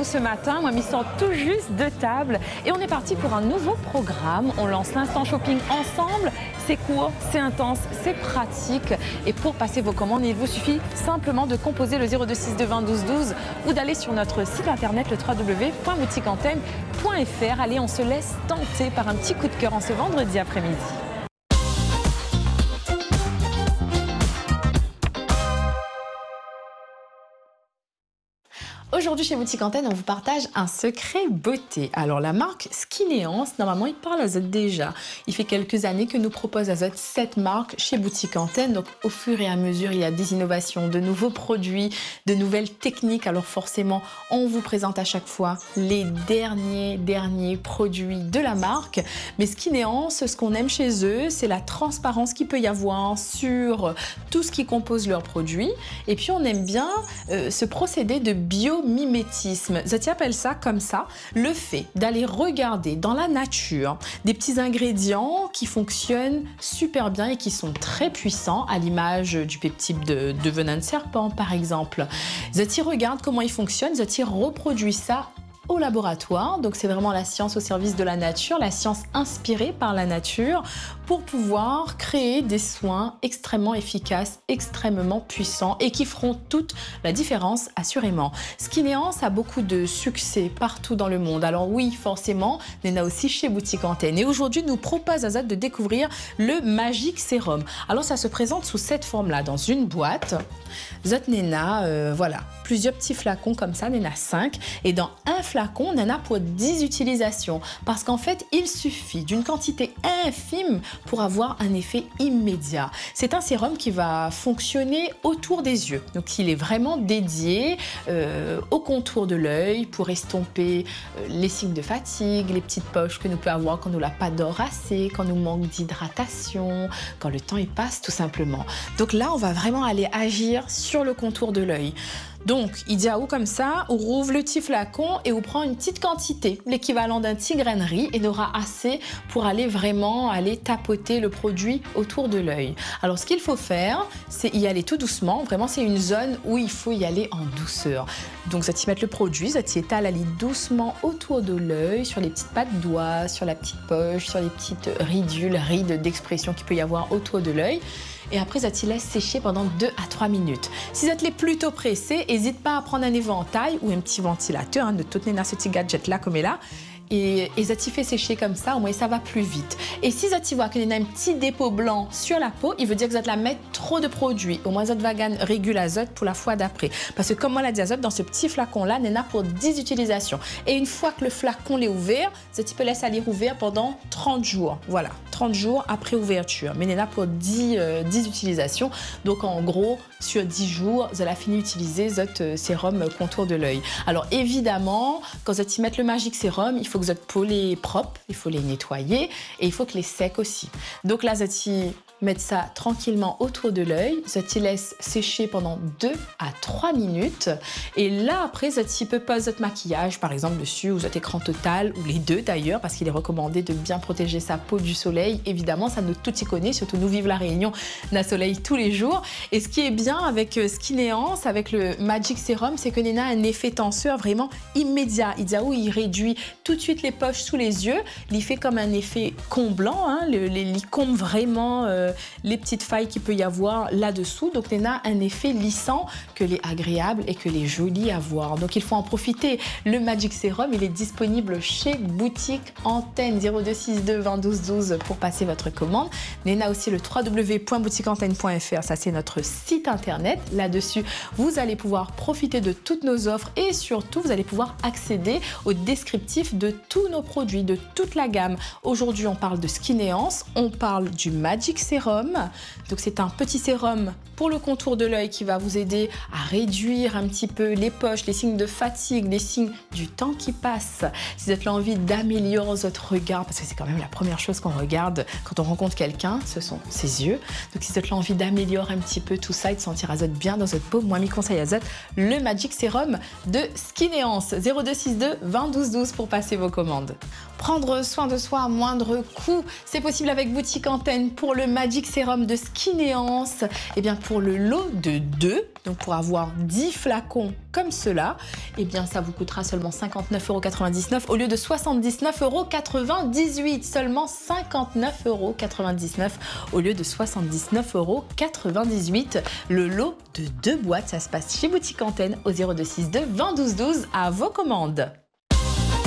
vous ce matin. Moi, m'y sens tout juste de table. Et on est parti pour un nouveau programme. On lance l'instant shopping ensemble. C'est court, c'est intense, c'est pratique. Et pour passer vos commandes, il vous suffit simplement de composer le 0262 20 12 12 ou d'aller sur notre site internet le www.boutiqueantenne.fr. Allez, on se laisse tenter par un petit coup de cœur en ce vendredi après-midi. Aujourd'hui chez Boutique Antenne, on vous partage un secret beauté. Alors la marque Skinéance, normalement il parle à Zot déjà. Il fait quelques années que nous propose à Zot cette marque chez Boutique Antenne. Donc au fur et à mesure, il y a des innovations, de nouveaux produits, de nouvelles techniques. Alors forcément, on vous présente à chaque fois les derniers produits de la marque. Mais Skinéance, ce qu'on aime chez eux, c'est la transparence qu'il peut y avoir sur tout ce qui compose leurs produits. Et puis on aime bien ce procédé de biomimétisme. Zati appelle ça comme ça, le fait d'aller regarder dans la nature des petits ingrédients qui fonctionnent super bien et qui sont très puissants, à l'image du peptide de venin de serpent par exemple. Zati regarde comment il fonctionne, Zati reproduit ça au laboratoire, donc c'est vraiment la science au service de la nature, la science inspirée par la nature pour pouvoir créer des soins extrêmement efficaces, extrêmement puissants et qui feront toute la différence assurément. Skinéance a beaucoup de succès partout dans le monde, alors oui forcément, il y en a aussi chez Boutique Antenne et aujourd'hui nous propose à Zot de découvrir le Magic Sérum. Alors ça se présente sous cette forme là, dans une boîte. Zot Nena, voilà, plusieurs petits flacons comme ça, Nena 5 et dans un flacon, on en a pour 10 utilisations parce qu'en fait, il suffit d'une quantité infime pour avoir un effet immédiat. C'est un sérum qui va fonctionner autour des yeux. Donc, il est vraiment dédié au contour de l'œil pour estomper les signes de fatigue, les petites poches que nous pouvons avoir quand nous n'a pas d'or assez, quand nous manque d'hydratation, quand le temps y passe tout simplement. Donc là, on va vraiment aller agir sur le contour de l'œil. Donc, il dit à vous comme ça, on rouvre le petit flacon et on prend une petite quantité, l'équivalent d'un petit grain de riz, et on aura assez pour aller vraiment tapoter le produit autour de l'œil. Alors, ce qu'il faut faire, c'est y aller tout doucement. Vraiment, c'est une zone où il faut y aller en douceur. Donc, vous allez mettre le produit, vous allez étaler doucement autour de l'œil, sur les petites pattes de doigts, sur la petite poche, sur les petites rides d'expression qu'il peut y avoir autour de l'œil. Et après, ça te laisse sécher pendant 2 à 3 minutes. Si vous êtes plutôt pressé, n'hésite pas à prendre un éventail ou un petit ventilateur, de tout ce petit gadget-là comme est là. Et ça t'y fait sécher comme ça, au moins ça va plus vite. Et si ça t'y voit qu'il y a un petit dépôt blanc sur la peau, il veut dire que ça te la met trop de produits. Au moins ça te va gagner régule azote pour la fois d'après. Parce que comme moi l'a dit azote, dans ce petit flacon-là, il y en a pour 10 utilisations. Et une fois que le flacon est ouvert, ça t'y peut laisser aller ouvert pendant 30 jours. Voilà, 30 jours après ouverture. Mais il y en a pour 10 utilisations. Donc en gros, sur 10 jours, vous allez fini d'utiliser votre sérum contour de l'œil. Alors évidemment, quand vous allez mettre le Magic Sérum, il faut que votre peau les propre, il faut les nettoyer et il faut que les secs aussi. Donc là, vous allez mettre ça tranquillement autour de l'œil, vous allez laisser sécher pendant 2 à 3 minutes et là après, vous allez poser votre maquillage par exemple dessus ou votre écran total ou les deux d'ailleurs parce qu'il est recommandé de bien protéger sa peau du soleil. Évidemment, ça nous tout y connaît, surtout nous vivons la Réunion, on a soleil tous les jours. Et ce qui est bien avec Skinéance, avec le Magic Sérum, c'est qu'on a un effet tenseur vraiment immédiat. Il réduit tout de suite les poches sous les yeux, il fait comme un effet comblant, il comble vraiment les petites failles qu'il peut y avoir là-dessous. Donc, on a un effet lissant que les agréable et que les joli à voir. Donc, il faut en profiter. Le Magic Sérum, il est disponible chez Boutique Antenne 0262 20 12 12 pour passer votre commande. On a aussi le www.boutiqueantenne.fr. Ça, c'est notre site internet. Là-dessus, vous allez pouvoir profiter de toutes nos offres et surtout, vous allez pouvoir accéder au descriptif de tous nos produits, de toute la gamme. Aujourd'hui, on parle de Skinéance, on parle du Magic Sérum. Donc, c'est un petit sérum pour le contour de l'œil qui va vous aider à réduire un petit peu les poches, les signes de fatigue, les signes du temps qui passe. Si vous avez envie d'améliorer votre regard, parce que c'est quand même la première chose qu'on regarde quand on rencontre quelqu'un, ce sont ses yeux. Donc si vous avez envie d'améliorer un petit peu tout ça et de sentir azote bien dans votre peau, moi, mes conseils azote, le Magic Sérum de Skinéance. 0262 20 12 12 pour passer vos commandes. Prendre soin de soi à moindre coût, c'est possible avec Boutique Antenne pour le Magic Sérum de Skinéance. Et bien pour le lot de 2, donc pour avoir 10 flacons comme cela, et bien ça vous coûtera seulement 59,99 € au lieu de 79,98 €. Seulement 59,99 € au lieu de 79,98 €. Le lot de 2 boîtes, ça se passe chez Boutique Antenne au 0262 20 12 12 à vos commandes.